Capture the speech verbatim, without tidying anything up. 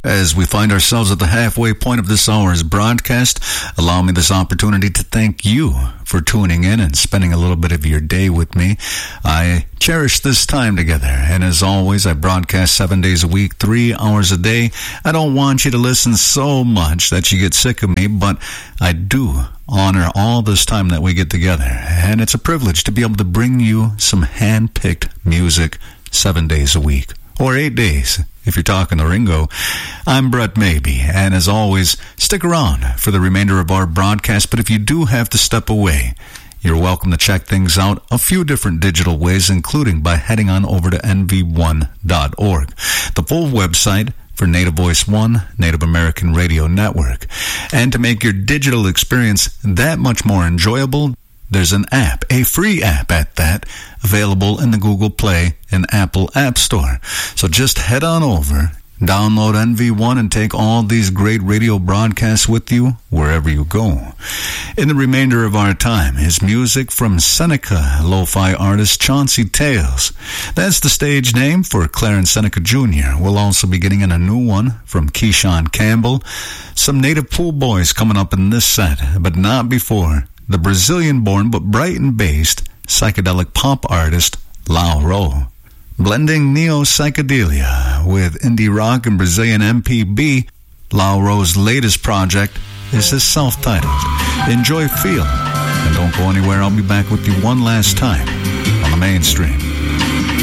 As we find ourselves at the halfway point of this hour's broadcast, allow me this opportunity to thank you for tuning in and spending a little bit of your day with me. I cherish this time together, and as always, I broadcast seven days a week, three hours a day. I don't want you to listen so much that you get sick of me, but I do honor all this time that we get together, and it's a privilege to be able to bring you some hand-picked music seven days a week, or eight days if you're talking to Ringo. I'm Brett Maybe, and as always, stick around for the remainder of our broadcast, but if you do have to step away, you're welcome to check things out a few different digital ways, including by heading on over to N V one dot org, the full website for Native Voice One, Native American Radio Network. And to make your digital experience that much more enjoyable, there's an app, a free app at that, available in the Google Play and Apple App Store. So just head on over, download N V one, and take all these great radio broadcasts with you wherever you go. In the remainder of our time is music from Seneca lo-fi artist Chauncey Tales. That's the stage name for Clarence Seneca Junior We'll also be getting in a new one from Keyshawn Campbell. Some Native Pool Boys coming up in this set, but not before the Brazilian-born but Brighton-based psychedelic pop artist Lau Ro. Blending neo-psychedelia with indie rock and Brazilian M P B, Lau Ro's latest project is his self-titled Enjoy Feel. And don't go anywhere, I'll be back with you one last time on the Mainstream.